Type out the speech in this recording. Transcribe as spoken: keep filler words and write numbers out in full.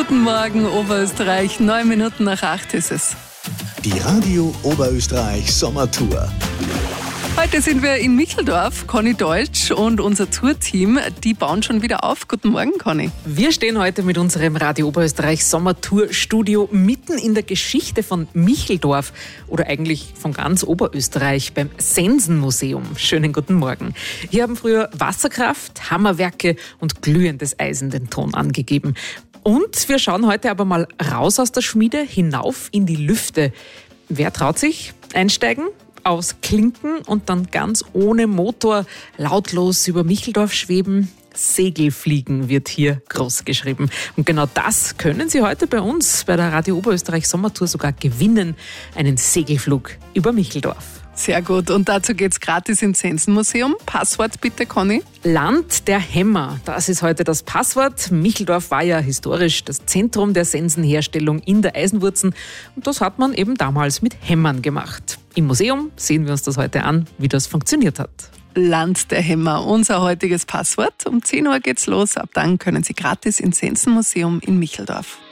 Guten Morgen, Oberösterreich. Neun Minuten nach acht ist es. Die Radio Oberösterreich Sommertour. Heute sind wir in Micheldorf. Conny Deutsch und unser Tourteam, die bauen schon wieder auf. Guten Morgen, Conny. Wir stehen heute mit unserem Radio Oberösterreich Sommertour-Studio mitten in der Geschichte von Micheldorf oder eigentlich von ganz Oberösterreich beim Sensenmuseum. Schönen guten Morgen. Hier haben früher Wasserkraft, Hammerwerke und glühendes Eisen den Ton angegeben. Und wir schauen heute aber mal raus aus der Schmiede, hinauf in die Lüfte. Wer traut sich? Einsteigen? Ausklinken und dann ganz ohne Motor lautlos über Micheldorf schweben. Segelfliegen wird hier groß geschrieben. Und genau das können Sie heute bei uns bei der Radio Oberösterreich Sommertour sogar gewinnen. Einen Segelflug über Micheldorf. Sehr gut. Und dazu geht's gratis ins Sensenmuseum. Passwort bitte, Conny. Land der Hämmer, das ist heute das Passwort. Micheldorf war ja historisch das Zentrum der Sensenherstellung in der Eisenwurzen. Und das hat man eben damals mit Hämmern gemacht. Im Museum sehen wir uns das heute an, wie das funktioniert hat. Land der Hämmer, unser heutiges Passwort. Um zehn Uhr geht's los. Ab dann können Sie gratis ins Sensenmuseum in Micheldorf.